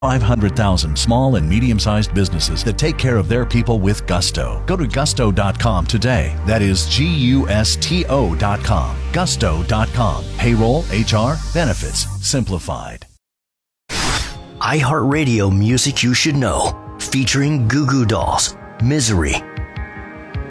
500,000 small and medium-sized businesses that take care of their people with gusto. Go to gusto.com today. That is gusto.com. Gusto.com. Payroll, HR, benefits, simplified. iHeartRadio Music You Should Know, featuring Goo Goo Dolls, Misery,